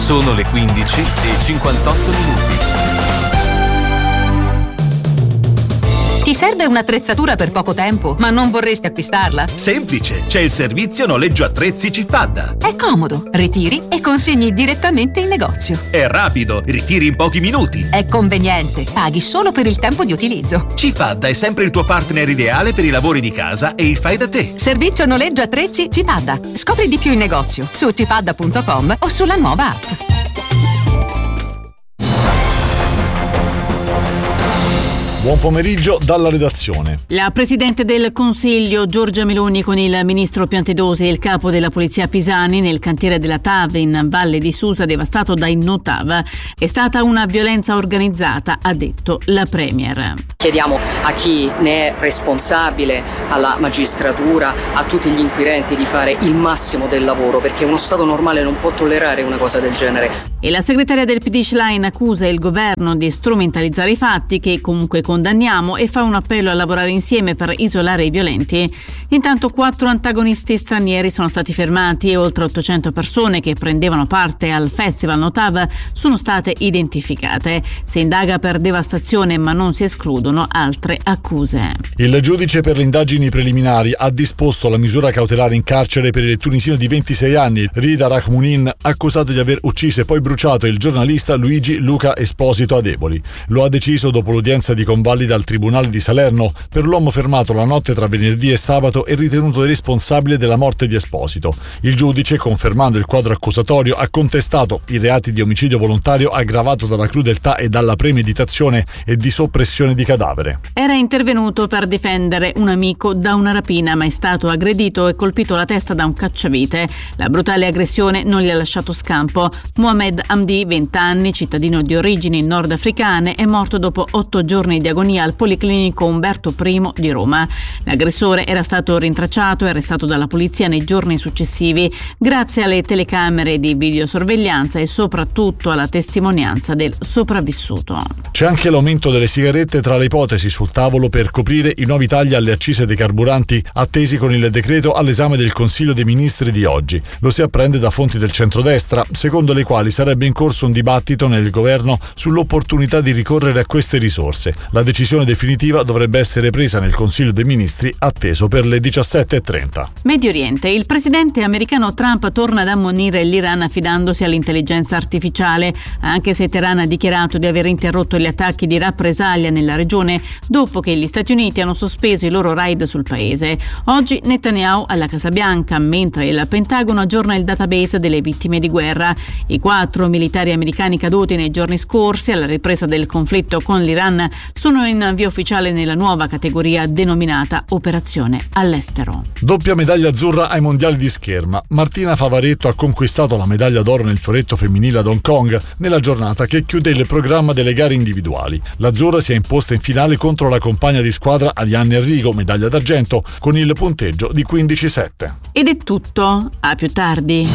Sono le 15:58. Ti serve un'attrezzatura per poco tempo, ma non vorresti acquistarla? Semplice, c'è il servizio noleggio attrezzi Cifadda. È comodo, ritiri e consegni direttamente in negozio. È rapido, ritiri in pochi minuti. È conveniente, paghi solo per il tempo di utilizzo. Cifadda è sempre il tuo partner ideale per i lavori di casa e il fai da te. Servizio noleggio attrezzi Cifadda. Scopri di più in negozio su cifadda.com o sulla nuova app. Buon pomeriggio dalla redazione. La Presidente del Consiglio Giorgia Meloni con il Ministro Piantedosi e il Capo della Polizia Pisani nel cantiere della TAV in Valle di Susa devastato dai no-TAV. È stata una violenza organizzata, ha detto la Premier. Chiediamo a chi ne è responsabile, alla magistratura, a tutti gli inquirenti di fare il massimo del lavoro, perché uno Stato normale non può tollerare una cosa del genere. E la segretaria del PD Schlein accusa il governo di strumentalizzare i fatti, che comunque condanniamo, e fa un appello a lavorare insieme per isolare i violenti. Intanto 4 antagonisti stranieri sono stati fermati e oltre 800 persone che prendevano parte al Festival No-TAV sono state identificate. Si indaga per devastazione, ma non si escludono altre accuse. Il giudice per le indagini preliminari ha disposto la misura cautelare in carcere per il tunisino di 26 anni, Rida Rahmounin, accusato di aver ucciso e poi bruciato il giornalista Luigi Luca Esposito ad Eboli. Lo ha deciso dopo l'udienza di convalida al Tribunale di Salerno per l'uomo fermato la notte tra venerdì e sabato e ritenuto responsabile della morte di Esposito. Il giudice, confermando il quadro accusatorio, ha contestato i reati di omicidio volontario aggravato dalla crudeltà e dalla premeditazione e di soppressione di cadavere. Era intervenuto per difendere un amico da una rapina, ma è stato aggredito e colpito alla testa da un cacciavite. La brutale aggressione non gli ha lasciato scampo. Mohamed Hamdi, 20 anni, cittadino di origini nordafricane, è morto dopo 8 giorni di agonia al Policlinico Umberto I di Roma. L'aggressore era stato rintracciato e arrestato dalla polizia nei giorni successivi grazie alle telecamere di videosorveglianza e soprattutto alla testimonianza del sopravvissuto. C'è anche l'aumento delle sigarette tra le ipotesi sul tavolo per coprire i nuovi tagli alle accise dei carburanti attesi con il decreto all'esame del Consiglio dei Ministri di oggi. Lo si apprende da fonti del centrodestra, secondo le quali sarebbe in corso un dibattito nel governo sull'opportunità di ricorrere a queste risorse. La decisione definitiva dovrebbe essere presa nel Consiglio dei Ministri, atteso per le 17:30. Medio Oriente. Il presidente americano Trump torna ad ammonire l'Iran affidandosi all'intelligenza artificiale, anche se Teheran ha dichiarato di aver interrotto gli attacchi di rappresaglia nella regione dopo che gli Stati Uniti hanno sospeso i loro raid sul paese. Oggi Netanyahu alla Casa Bianca, mentre il Pentagono aggiorna il database delle vittime di guerra. I 4 militari americani caduti nei giorni scorsi alla ripresa del conflitto con l'Iran sono in via ufficiale nella nuova categoria denominata Operazione All'estero. Doppia medaglia azzurra ai mondiali di scherma. Martina Favaretto ha conquistato la medaglia d'oro nel fioretto femminile ad Hong Kong nella giornata che chiude il programma delle gare individuali. L'azzurra si è imposta in finale contro la compagna di squadra Arianne Enrico, medaglia d'argento, con il punteggio di 15-7. Ed è tutto, a più tardi.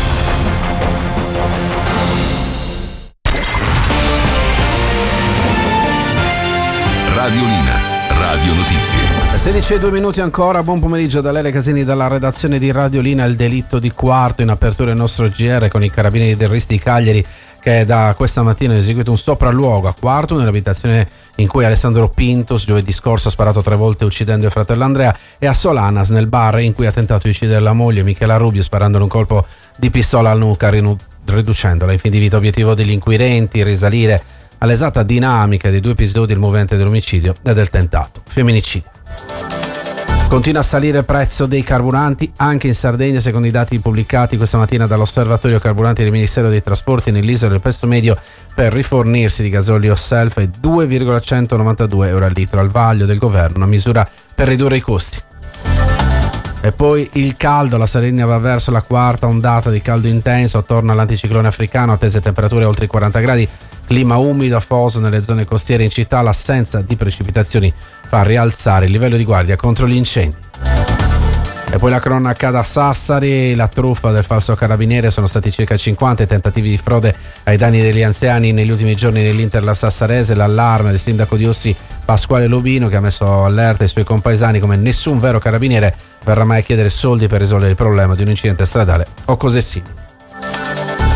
Radiolina, Radio Notizie. 16:02 ancora, buon pomeriggio da Lele Casini dalla redazione di Radiolina. Il delitto di Quarto in apertura il nostro GR con i carabinieri del RIS di Cagliari che da questa mattina ha eseguito un sopralluogo a Quarto nell'abitazione in cui Alessandro Pintos giovedì scorso ha sparato 3 volte uccidendo il fratello Andrea, e a Solanas nel bar in cui ha tentato di uccidere la moglie Michela Rubio sparandole un colpo di pistola al nuca riducendola in fin di vita. Obiettivo degli inquirenti risalire all'esatta dinamica dei 2 episodi, il movente dell'omicidio e del tentato femminicidio. Continua a salire il prezzo dei carburanti anche in Sardegna, secondo i dati pubblicati questa mattina dall'Osservatorio Carburanti del Ministero dei Trasporti. Nell'isola il prezzo medio per rifornirsi di gasolio self è 2,192 euro al litro. Al vaglio del governo una misura per ridurre i costi. E poi il caldo, la Sardegna va verso la 4ª ondata di caldo intenso attorno all'anticiclone africano, attese temperature oltre i 40 gradi, clima umido, afoso nelle zone costiere in città, l'assenza di precipitazioni fa rialzare il livello di guardia contro gli incendi. E poi la cronaca da Sassari, la truffa del falso carabiniere, sono stati circa 50 tentativi di frode ai danni degli anziani negli ultimi giorni nell'Inter Sassarese. L'allarme del sindaco di Ossi Pasquale Lubino, che ha messo allerta i suoi compaesani come nessun vero carabiniere verrà mai a chiedere soldi per risolvere il problema di un incidente stradale o cose simili.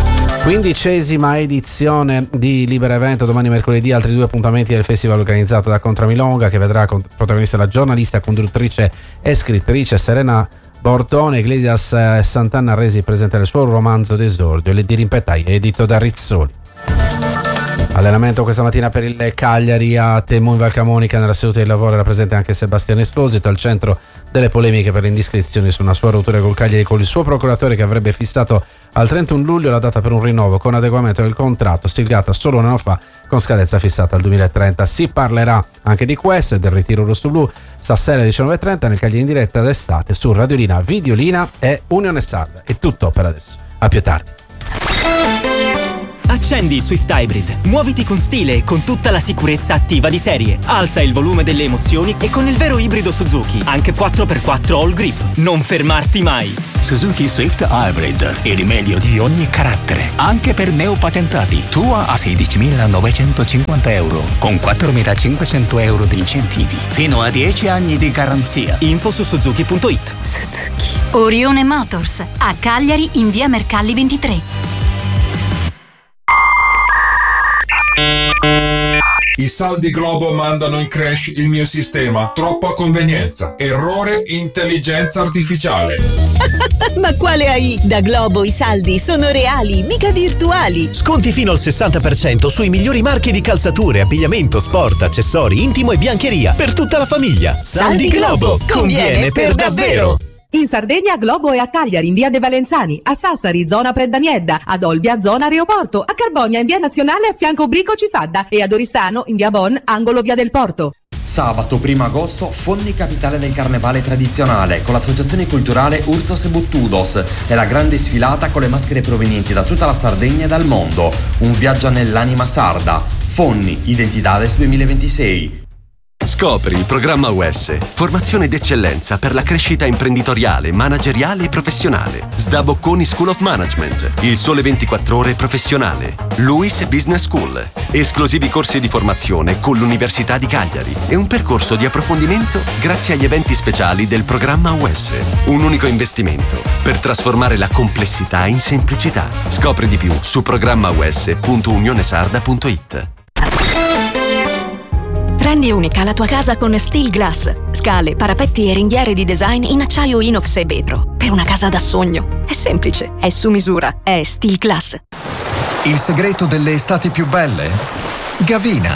15ª edizione di Libero Evento, domani mercoledì altri 2 appuntamenti del festival organizzato da Contramilonga, che vedrà protagonista la giornalista, conduttrice e scrittrice Serena Bortone. Iglesias Sant'Anna Resi presenta il suo romanzo d'esordio, Le dirimpettai, edito da Rizzoli. Allenamento questa mattina per il Cagliari a Temu in Val Camonica. Nella seduta di lavoro era presente anche Sebastiano Esposito, al centro delle polemiche per le indiscrezioni su una sua rottura col Cagliari con il suo procuratore, che avrebbe fissato al 31 luglio la data per un rinnovo con adeguamento del contratto stilato solo un anno fa con scadenza fissata al 2030. Si parlerà anche di questo e del ritiro rossoblu stasera alle 19:30 nel Cagliari in diretta d'estate su Radiolina, Videolina e Unione Sarda. È tutto per adesso, a più tardi. Accendi il Swift Hybrid, muoviti con stile e con tutta la sicurezza attiva di serie. Alza il volume delle emozioni e con il vero ibrido Suzuki, anche 4x4 All Grip. Non fermarti mai. Suzuki Swift Hybrid, il meglio di ogni carattere, anche per neopatentati. Tua a 16.950 euro, con 4.500 euro di incentivi, fino a 10 anni di garanzia. Info su Suzuki.it. Suzuki. Orione Motors, a Cagliari in via Mercalli 23. I saldi Globo mandano in crash il mio sistema. Troppa convenienza. Errore intelligenza artificiale. Ma quale AI? Da Globo i saldi sono reali, mica virtuali. Sconti fino al 60% sui migliori marchi di calzature, abbigliamento, sport, accessori, intimo e biancheria per tutta la famiglia. Saldi Globo. Conviene per davvero. In Sardegna Globo è a Cagliari in via De Valenzani, a Sassari zona Preddaniedda, ad Olbia zona Aeroporto, a Carbonia in via Nazionale a fianco Brico Cifadda e ad Oristano in via Bon angolo via del Porto. Sabato 1 agosto, Fondi capitale del carnevale tradizionale con l'associazione culturale Urzos e Buttudos e la grande sfilata con le maschere provenienti da tutta la Sardegna e dal mondo. Un viaggio nell'anima sarda. Fondi Identidades 2026. Scopri il programma US, formazione d'eccellenza per la crescita imprenditoriale, manageriale e professionale. SDA Bocconi School of Management, il Sole 24 Ore professionale. Luis Business School, esclusivi corsi di formazione con l'Università di Cagliari e un percorso di approfondimento grazie agli eventi speciali del programma US. Un unico investimento per trasformare la complessità in semplicità. Scopri di più su programmaus.unionesarda.it. Rendi unica la tua casa con Steel Glass. Scale, parapetti e ringhiere di design in acciaio inox e vetro. Per una casa da sogno. È semplice, è su misura, è Steel Glass. Il segreto delle estati più belle? Gavina.